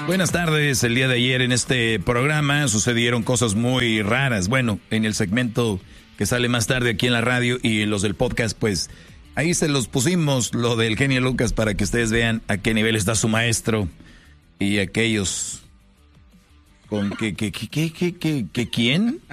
Buenas tardes. El día de ayer en este programa sucedieron cosas muy raras. Bueno, en el segmento que sale más tarde aquí en la radio y en los del podcast, pues ahí se los pusimos, lo del genio Lucas, para que ustedes vean a qué nivel está su maestro y aquellos con ¿quién?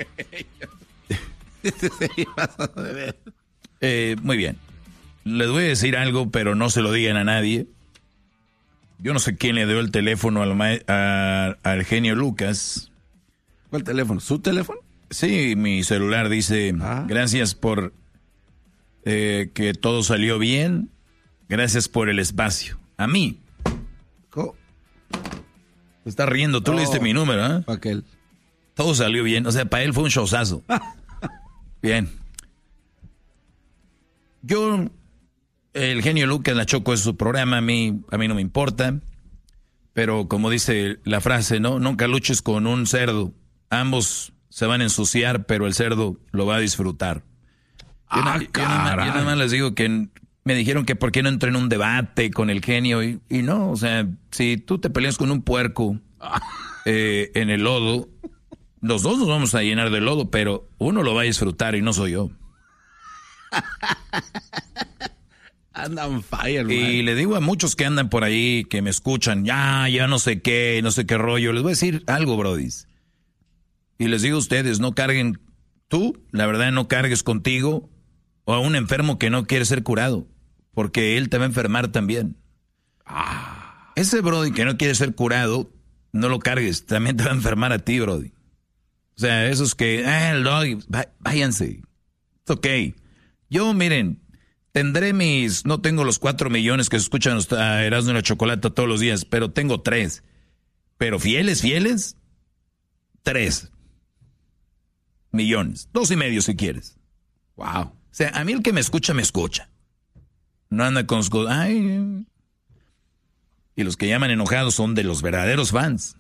Muy bien. Les voy a decir algo, pero no se lo digan a nadie. Yo no sé quién le dio el teléfono al genio Lucas. ¿Cuál teléfono? ¿Su teléfono? Sí, mi celular dice, gracias por que todo salió bien, gracias por el espacio. A mí. ¿Cómo? Se está riendo, tú le diste mi número, ¿eh? Aquel. Todo salió bien, o sea, para él fue un showzazo. Bien. El genio Lucas, la Choco es su programa, a mí no me importa, pero como dice la frase, ¿no? Nunca luches con un cerdo, ambos se van a ensuciar, pero el cerdo lo va a disfrutar. Yo nada más les digo que me dijeron que por qué no entré en un debate con el genio y no, o sea, si tú te peleas con un puerco en el lodo, los dos nos vamos a llenar de lodo, pero uno lo va a disfrutar y no soy yo. Andan fire, man. Y le digo a muchos que andan por ahí, que me escuchan, ya no sé qué rollo, les voy a decir algo, brodis. Y les digo a ustedes, no carguen, tú, la verdad, no cargues contigo o a un enfermo que no quiere ser curado, porque él te va a enfermar también. Ese brody que no quiere ser curado, no lo cargues, también te va a enfermar a ti, brody. O sea, esos que, el dog, váyanse. Es ok. Yo, miren, no tengo los 4 millones que se escuchan a Erasmo y la Chocolata todos los días, pero tengo 3. Pero fieles, 3 millones. 2.5 si quieres. Wow. O sea, a mí el que me escucha. No anda con sus cosas. Ay. Y los que llaman enojados son de los verdaderos fans.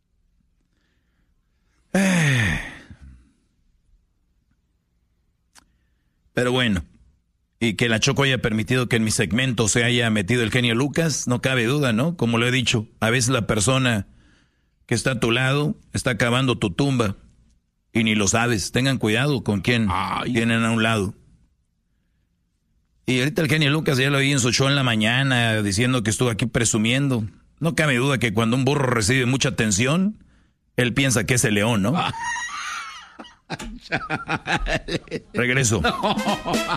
Pero bueno. Y que la Choco haya permitido que en mi segmento se haya metido el genio Lucas, no cabe duda, ¿no? Como lo he dicho, a veces la persona que está a tu lado está cavando tu tumba y ni lo sabes. Tengan cuidado con quién tienen a un lado. Y ahorita el genio Lucas ya lo oí en su show en la mañana diciendo que estuvo aquí presumiendo. No cabe duda que cuando un burro recibe mucha atención, él piensa que es el león, ¿no? Regreso.